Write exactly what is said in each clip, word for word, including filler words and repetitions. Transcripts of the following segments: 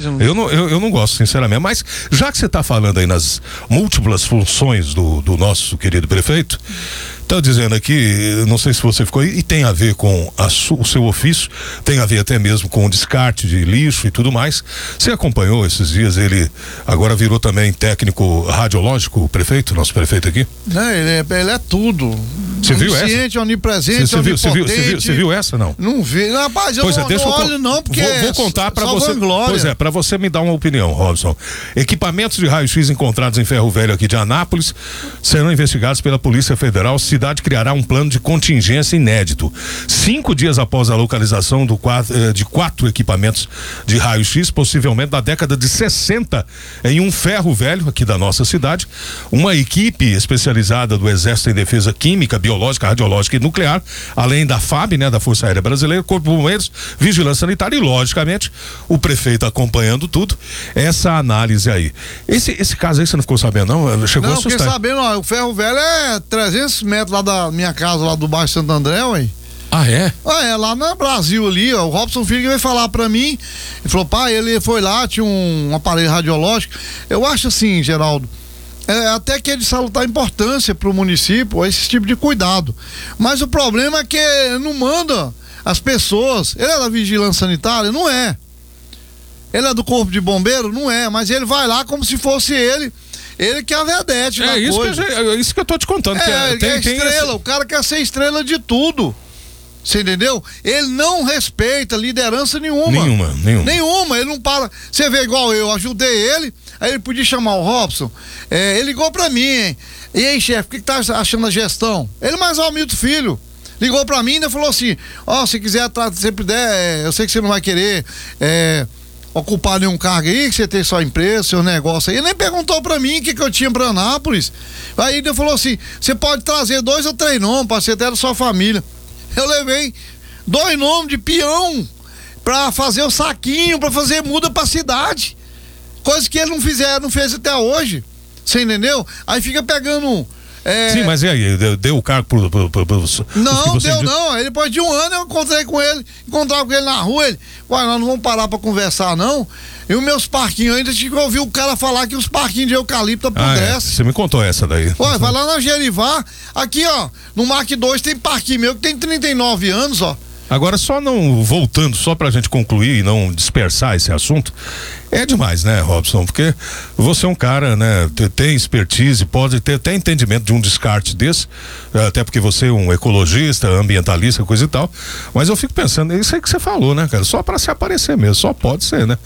Não... Eu, não, eu, eu não gosto, sinceramente. Mas já que você está falando aí nas múltiplas funções do, do nosso querido prefeito, está dizendo aqui, não sei se você ficou aí, e tem a ver com a su, o seu ofício, tem a ver até mesmo com o descarte de lixo e tudo mais. Você acompanhou esses dias, ele agora virou também técnico radiológico, o prefeito, nosso prefeito aqui? Não, ele é, ele é tudo. Você viu essa? Onisciente, onipresente, Você viu, você viu, você viu, você viu essa, não? Não vi. Rapaz, eu pois não, é, deixa não eu olho não, porque vou, vou contar para você. Vanglória. Pois é, para você me dar uma opinião, Robson. Equipamentos de raio-x encontrados em Ferro Velho aqui de Anápolis serão investigados pela Polícia Federal. Cidade criará um plano de contingência inédito. Cinco dias após a localização do quatro, de quatro equipamentos de raio-x, possivelmente da década de sessenta, em um ferro velho aqui da nossa cidade, uma equipe especializada do Exército em Defesa Química, Biológica, Radiológica e Nuclear, além da F A B, né, da Força Aérea Brasileira, Corpo de Bombeiros, Vigilância Sanitária e, logicamente, o prefeito acompanhando tudo, essa análise aí. Esse, esse caso aí você não ficou sabendo, não? Chegou não, a assustar. Não, fiquei sabendo, ó, o ferro velho é trezentos metros lá da minha casa, lá do bairro Santo André, ué. Ah, é? Ah, é, lá no Brasil ali, ó, o Robson Filho que veio falar pra mim, ele falou, pai, ele foi lá, tinha um, um aparelho radiológico. Eu acho assim, Geraldo, é, até que é de salutar importância pro município, esse tipo de cuidado. Mas o problema é que não manda as pessoas. Ele é da vigilância sanitária? Não é. Ele é do corpo de bombeiro? Não é, mas ele vai lá como se fosse ele. Ele que é a vedete é da isso coisa. Que eu, é isso que eu tô te contando. É, que é, ele tem, é tem estrela, esse... o cara quer ser estrela de tudo. Você entendeu? Ele não respeita liderança nenhuma. Nenhuma, nenhuma. Nenhuma, ele não para. Você vê igual eu, ajudei ele, aí ele podia chamar o Robson. É, ele ligou pra mim, hein? E aí, chefe, o que, que tá achando da gestão? Ele mais o Hamilton Filho. Ligou pra mim e ainda falou assim: ó, oh, se quiser, se puder, eu sei que você não vai querer é, ocupar nenhum cargo aí, que você tem sua empresa, seu negócio aí. Ele nem perguntou pra mim o que, que eu tinha pra Anápolis. Aí ele falou assim: você pode trazer dois ou três nomes pra ser até da sua família. Eu levei dois nomes de peão pra fazer o saquinho, pra fazer muda pra cidade. Coisa que ele não fizer, não fez até hoje. Você entendeu? Aí fica pegando. É... Sim, mas e aí? Deu, deu o cargo pro. pro, pro, pro não, deu não. Aí depois de um ano eu encontrei com ele, encontrava com ele na rua. Ele, uai, nós não vamos parar pra conversar, não. E os meus parquinhos, ainda tinha que ouvir o cara falar que os parquinhos de eucalipto apodrecem. Ah, é. Você me contou essa daí. Ué, vai lá na Gerivá. Aqui, ó, no Mark dois tem parquinho meu que tem trinta e nove anos, ó. Agora, só não, voltando, só pra gente concluir e não dispersar esse assunto, é demais, né, Robson? Porque você é um cara, né, tem expertise, pode ter até entendimento de um descarte desse, até porque você é um ecologista, ambientalista, coisa e tal, mas eu fico pensando, é isso aí que você falou, né, cara? Só pra se aparecer mesmo, só pode ser, né?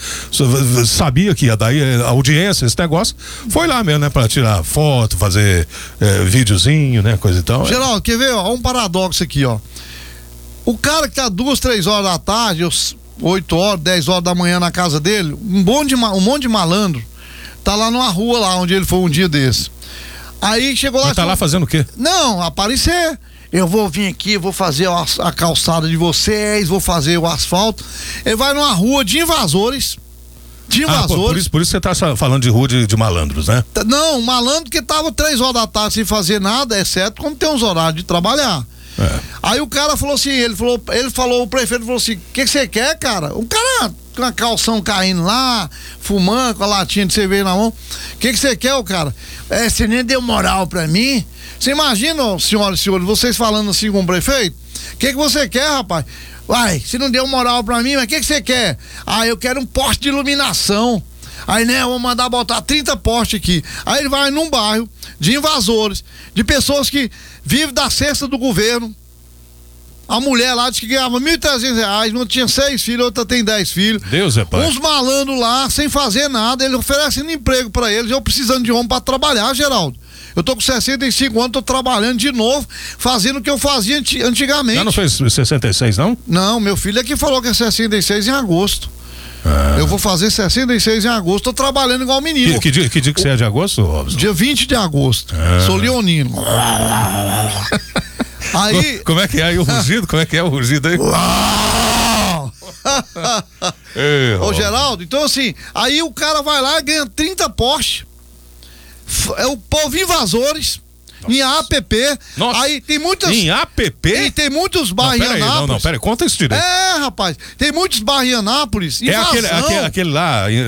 Sabia que ia dar audiência, esse negócio, foi lá mesmo, né, pra tirar foto, fazer é, videozinho, né, coisa e tal. Geraldo, é. Quer ver, ó, um paradoxo aqui, ó. O cara que tá duas, três horas da tarde, oito horas, dez horas da manhã na casa dele, um monte de, um monte de malandro, tá lá numa rua lá onde ele foi um dia desse. Aí chegou lá. Mas tá lá fazendo o quê? Não, aparecer. Eu vou vir aqui, vou fazer a, a calçada de vocês, vou fazer o asfalto. Ele vai numa rua de invasores. De invasores. Ah, por, por, isso, por isso você tá falando de rua de, de malandros, né? Não, malandro que tava três horas da tarde sem fazer nada, exceto quando tem uns horários de trabalhar. É. Aí o cara falou assim, ele falou, ele falou, o prefeito falou assim: o que você que quer, cara? Um cara com a calção caindo lá, fumando, com a latinha de cerveja na mão. O que você que quer, o cara? É, você nem deu moral pra mim. Você imagina, senhoras e senhores, vocês falando assim com o prefeito? O que que você quer, rapaz? Uai, você não deu moral pra mim, mas o que que você quer? Ah, eu quero um poste de iluminação. Aí, né, eu vou mandar botar trinta postes aqui. Aí ele vai num bairro de invasores, de pessoas que vivem da cesta do governo. A mulher lá disse que ganhava mil e trezentos reais, não tinha seis filhos, outra tem dez filhos. Deus é pai. Uns malandros lá, sem fazer nada, ele oferecendo emprego pra eles, eu precisando de homem pra trabalhar, Geraldo. Eu tô com sessenta e cinco anos, tô trabalhando de novo, fazendo o que eu fazia antigamente. Já não fez sessenta e seis, não? Não, meu filho é que falou que é sessenta e seis em agosto. Ah. Eu vou fazer sessenta e seis em agosto, tô trabalhando igual menino. Que, que, dia, que dia que você é de agosto, Robson? Dia vinte de agosto. Ah. Sou leonino. Aí... Como é que é aí o rugido? Como é que é o rugido aí? Ei, ô Geraldo, então assim, aí o cara vai lá e ganha trinta postes. É o povo invasores. Nossa. Em A P P. Nossa. Aí tem muitas. Em A P P? Tem, tem muitos bairros em Anápolis. Não, não, pera aí, conta isso direito. É, rapaz. Tem muitos bairros em Anápolis. É aquele, aquele, aquele lá.